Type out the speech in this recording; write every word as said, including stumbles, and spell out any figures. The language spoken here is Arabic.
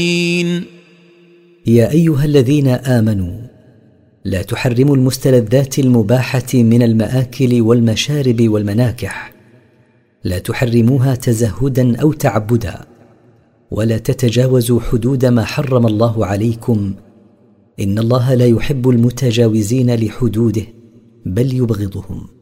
يا أيها الذين آمنوا لا تحرموا المستلذات المباحة من المآكل والمشارب والمناكح، لا تحرموها تزهدا أو تعبدا، ولا تتجاوزوا حدود ما حرم الله عليكم، إن الله لا يحب المتجاوزين لحدوده بل يبغضهم.